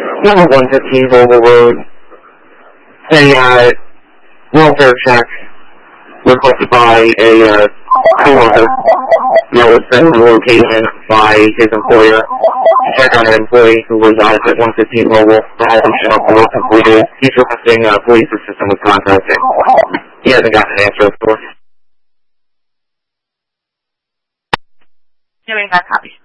Number 115 Global Road. A welfare check requested by a co-worker that was sent to the location by his employer to check on an employee who was out at 115 Global for all the shop work completed. He's requesting police assistance with contacting. He hasn't gotten an answer, of course. Doing that copy.